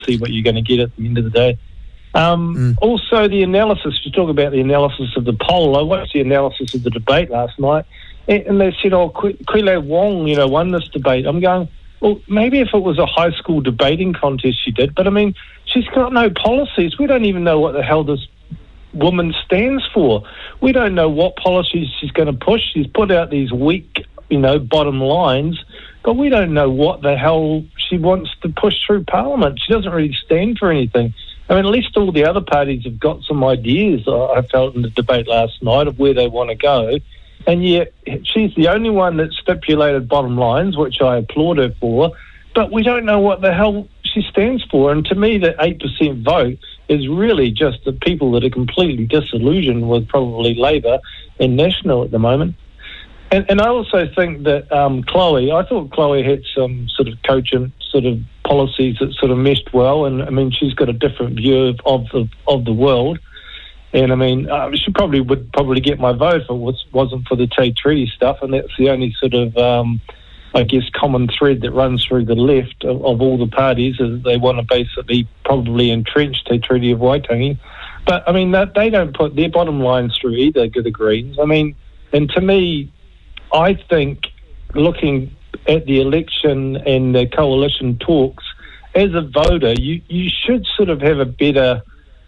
see what you're going to get at the end of the day. Also, the analysis, you talk about the analysis of the poll. I watched the analysis of the debate last night, and they said, Quile Wong, won this debate. I'm going, well, maybe if it was a high school debating contest she did, but I mean, she's got no policies. We don't even know what the hell this woman stands for. We don't know what policies she's going to push. She's put out these weak, bottom lines, but we don't know what the hell she wants to push through Parliament. She doesn't really stand for anything. I mean, at least all the other parties have got some ideas, I felt in the debate last night, of where they want to go. And yet she's the only one that stipulated bottom lines, which I applaud her for, but we don't know what the hell she stands for. And to me, the 8% vote is really just the people that are completely disillusioned with probably Labour and National at the moment. And I also think that I thought Chloe had some sort of cogent sort of policies that sort of meshed well. And, I mean, she's got a different view of the world. And, I mean, she would probably get my vote if it wasn't for the Tate Treaty stuff. And that's the only sort of, common thread that runs through the left of all the parties, is they want to basically probably entrench the Treaty of Waitangi. But, I mean, they don't put their bottom lines through either, the Greens. I mean, and to me, I think looking at the election and the coalition talks, as a voter, you should sort of have a better,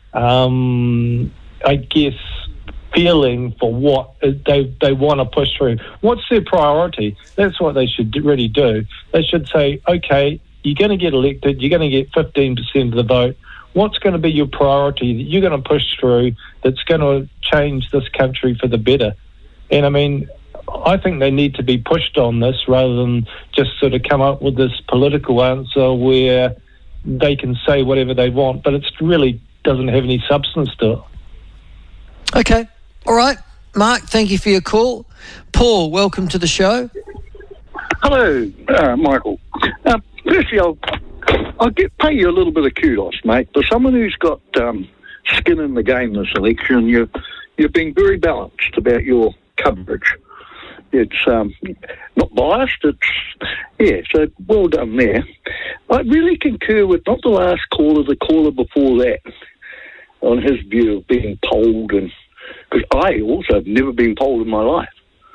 feeling for what they want to push through. What's their priority? That's what they should really do. They should say, okay, you're going to get elected, you're going to get 15% of the vote. What's going to be your priority that you're going to push through that's going to change this country for the better? And I mean, I think they need to be pushed on this rather than just sort of come up with this political answer where they can say whatever they want, but it really doesn't have any substance to it. Okay. All right. Mark, thank you for your call. Paul, welcome to the show. Hello, Michael. Firstly, I'll pay you a little bit of kudos, mate. For someone who's got skin in the game this election, you're being very balanced about your coverage. It's not biased. So well done there. I really concur with not the last caller, the caller before that, on his view of being polled, and because I also have never been polled in my life.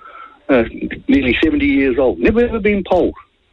Nearly 70 years old, never ever been polled.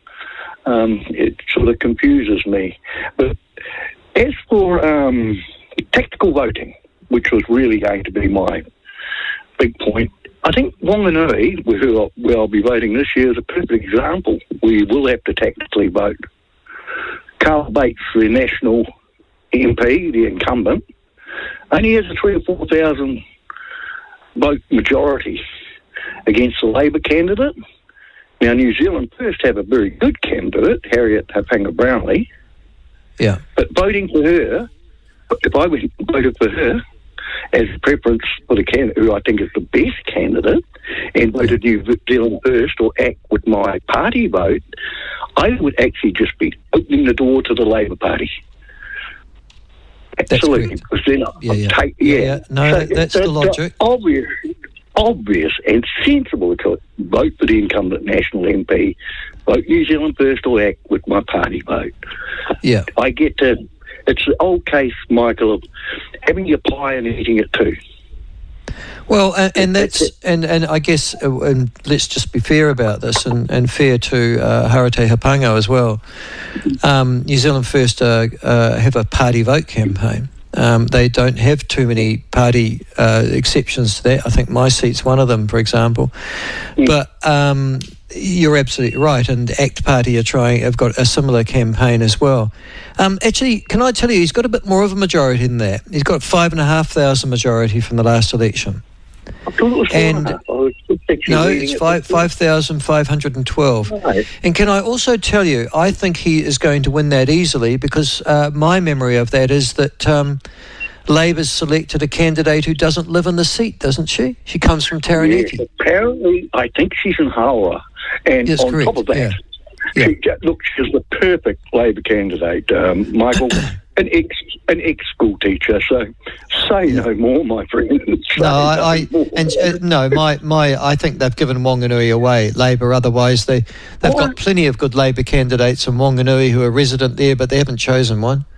It sort of confuses me. But as for tactical voting, which was really going to be my big point, I think Wanganui, where I'll be voting this year, is a perfect example. We will have to tactically vote. Carl Bates, the National MP, the incumbent, only has a 3,000 or 4,000 vote majority against the Labour candidate. Now, New Zealand First have a very good candidate, Harriet Hapanga-Brownlee. Yeah. But voting for her, if I voted for her as a preference for the candidate who I think is the best candidate, and voted New Zealand First or ACT with my party vote, I would actually just be opening the door to the Labour Party. Absolutely. Because then that's the logic. Obvious and sensible to vote for the incumbent National MP, vote New Zealand First or ACT with my party vote. Yeah. I get to... It's the old case, Michael, of having your pie and eating it too. Well, and I guess, and let's just be fair about this, and fair to Harete Hapanga as well. New Zealand First have a party vote campaign. They don't have too many party exceptions to that. I think my seat's one of them, for example. But you're absolutely right, and ACT Party have got a similar campaign as well. Actually, can I tell you, he's got a bit more of a majority than that. He's got 5,500 majority from the last election. I thought it was 4,500. No, it's 5,512. Right. And can I also tell you, I think he is going to win that easily, because my memory of that is that Labour's selected a candidate who doesn't live in the seat, doesn't she? She comes from Taranaki. Yes, apparently, I think she's in Hawera. And yes, on correct. top of that, Yeah. she's the perfect Labour candidate, Michael, an ex-school teacher. So say no more, my friend. I think they've given Wanganui away, Labour. Otherwise, they've got plenty of good Labour candidates in Wanganui who are resident there, but they haven't chosen one.